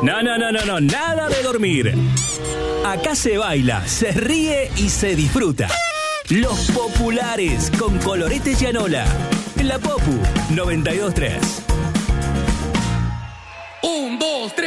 No, nada de dormir. Acá se baila, se ríe y se disfruta. Los populares con Colorete Gianola. En la Popu 92.3. 1, 2, 3.